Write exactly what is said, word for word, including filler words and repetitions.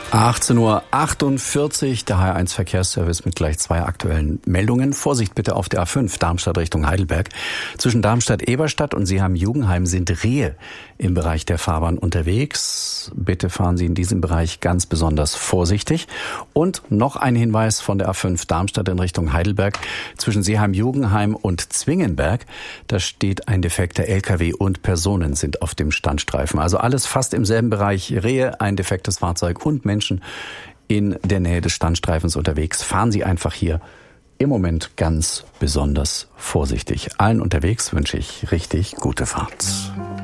achtzehn Uhr achtundvierzig, der H R eins Verkehrsservice mit gleich zwei aktuellen Meldungen. Vorsicht bitte auf der A fünf, Darmstadt Richtung Heidelberg. Zwischen Darmstadt-Eberstadt und Seeheim-Jugenheim sind Rehe im Bereich der Fahrbahn unterwegs. Bitte fahren Sie in diesem Bereich ganz besonders vorsichtig. Und noch ein Hinweis von der A fünf, Darmstadt in Richtung Heidelberg. Zwischen Seeheim-Jugenheim und Zwingenberg, da steht ein defekter L K W und Personen sind auf dem Standstreifen. Also alles fast im selben Bereich. Rehe, ein defektes Fahrzeug und Menschen in der Nähe des Standstreifens unterwegs. Fahren Sie einfach hier im Moment ganz besonders vorsichtig. Allen unterwegs wünsche ich richtig gute Fahrt.